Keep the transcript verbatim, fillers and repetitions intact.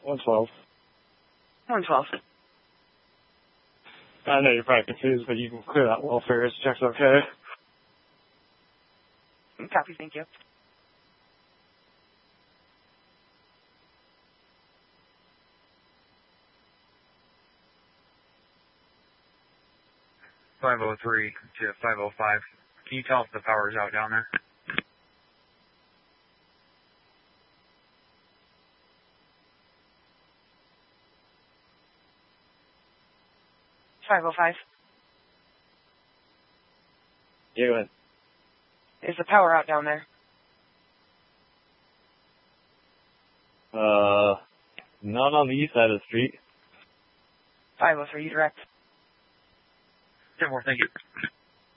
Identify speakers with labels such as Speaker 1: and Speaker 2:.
Speaker 1: one twelve.
Speaker 2: one twelve.
Speaker 1: I know you're probably confused, but you can clear that welfare. Check's okay.
Speaker 2: Copy, thank you.
Speaker 3: five oh three to five oh five. Can you tell if the power's out down there?
Speaker 2: five oh five.
Speaker 1: Yeah, go ahead.
Speaker 2: Is the power out down there?
Speaker 1: Uh, not on the east side of the street.
Speaker 2: five oh three, direct.
Speaker 3: ten more, thank you.